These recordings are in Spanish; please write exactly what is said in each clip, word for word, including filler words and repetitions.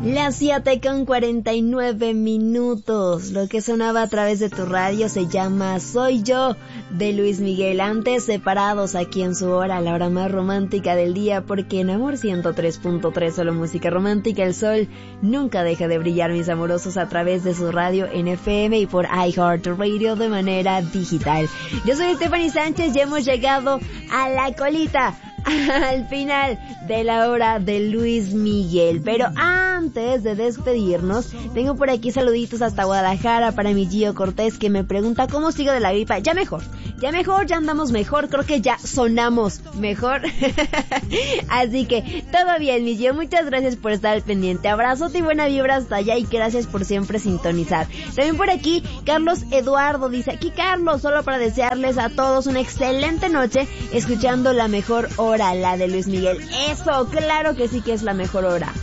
Las siete con cuarenta y nueve minutos. Lo que sonaba a través de tu radio se llama Soy Yo, de Luis Miguel. Antes, Separados, aquí en su hora, la hora más romántica del día, porque en Amor ciento tres punto tres, solo música romántica, el sol nunca deja de brillar, mis amorosos, a través de su radio en F M y por iHeartRadio de manera digital. Yo soy Stephanie Sánchez y hemos llegado a la colita, al final de la hora de Luis Miguel. Pero antes de despedirnos, tengo por aquí saluditos hasta Guadalajara para mi Gio Cortés, que me pregunta cómo sigo de la gripa. Ya mejor, ya mejor, ya andamos mejor, creo que ya sonamos mejor. Así que todo bien, mi Gio, muchas gracias por estar al pendiente. Abrazote y buena vibra hasta allá, y gracias por siempre sintonizar. También por aquí Carlos Eduardo dice, aquí Carlos, solo para desearles a todos una excelente noche escuchando la mejor hora, la de Luis Miguel. Eso, claro que sí que es la mejor hora.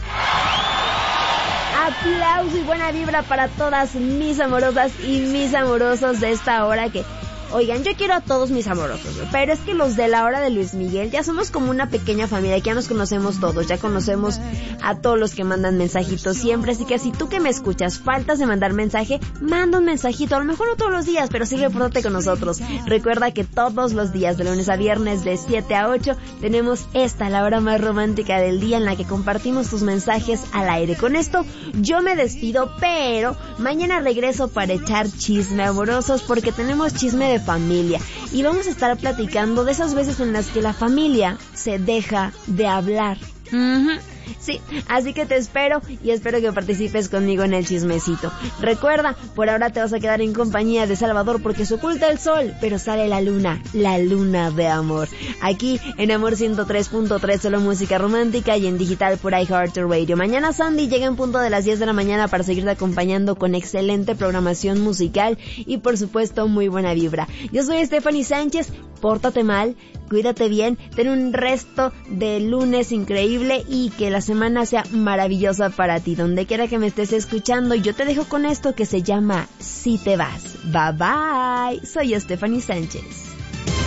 Aplauso y buena vibra para todas mis amorosas y mis amorosos de esta hora que... Oigan, yo quiero a todos mis amorosos, pero es que los de la hora de Luis Miguel ya somos como una pequeña familia, que ya nos conocemos todos, ya conocemos a todos los que mandan mensajitos siempre, así que si tú que me escuchas faltas de mandar mensaje, manda un mensajito, a lo mejor no todos los días, pero sí repórtate con nosotros. Recuerda que todos los días, de lunes a viernes, de siete a ocho, tenemos esta, la hora más romántica del día, en la que compartimos tus mensajes al aire. Con esto yo me despido, pero mañana regreso para echar chisme, amorosos, porque tenemos chisme de familia y vamos a estar platicando de esas veces en las que la familia se deja de hablar. Uh-huh. Sí, así que te espero y espero que participes conmigo en el chismecito. Recuerda, por ahora te vas a quedar en compañía de Salvador, porque se oculta el sol, pero sale la luna, la luna de amor. Aquí en Amor ciento tres punto tres, solo música romántica, y en digital por iHeartRadio. Mañana Sandy llega en punto de las diez de la mañana para seguirte acompañando con excelente programación musical y por supuesto muy buena vibra. Yo soy Stephanie Sánchez, pórtate mal, cuídate bien, ten un resto de lunes increíble y que la semana sea maravillosa para ti, donde quiera que me estés escuchando. Yo te dejo con esto que se llama Si te vas. Bye bye. Soy Stephanie Sánchez.